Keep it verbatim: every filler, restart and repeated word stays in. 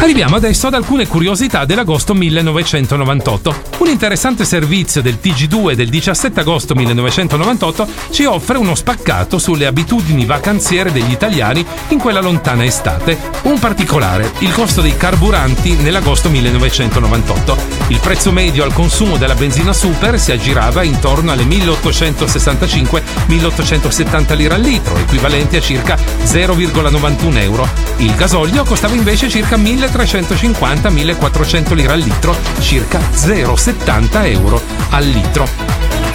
Arriviamo adesso ad alcune curiosità dell'agosto millenovecentonovantotto. Un interessante servizio del T G due del diciassette agosto millenovecentonovantotto ci offre uno spaccato sulle abitudini vacanziere degli italiani in quella lontana estate. Un particolare: il costo dei carburanti nell'agosto millenovecentonovantotto. Il prezzo medio al consumo della benzina super si aggirava intorno alle milleottocentosessantacinque milleottocentosettanta lire al litro, equivalenti a circa zero virgola novantuno euro. Il gasolio costava invece circa milletrecentocinquanta millequattrocento lire al litro, circa zero virgola settanta euro al litro.